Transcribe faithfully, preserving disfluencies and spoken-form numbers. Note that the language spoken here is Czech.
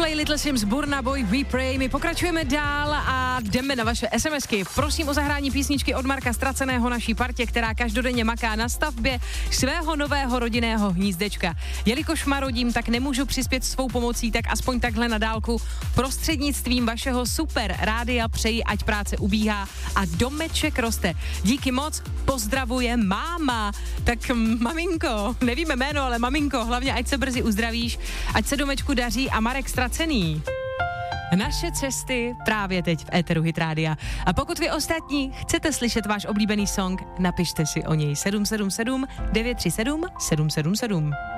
Coldplay, Little Sims, Burna Boy, We Pray. My pokračujeme dál a jdeme na vaše SMSky. Prosím o zahrání písničky od Marka Ztraceného naší partě, která každodenně maká na stavbě svého nového rodinného hnízdečka. Jelikož marodím, tak nemůžu přispět svou pomocí, tak aspoň takhle na dálku prostřednictvím vašeho super rádia přeji, ať práce ubíhá a domeček roste. Díky moc, pozdravuje máma. Tak maminko, nevíme jméno, ale maminko, hlavně ať se brzy uzdravíš, ať se domečku daří a Marek Ztracený. Naše cesty právě teď v éteru Hit Rádia. A pokud vy ostatní chcete slyšet váš oblíbený song, napište si o něj sedm sedm sedm devět tři sedm sedm sedm sedm.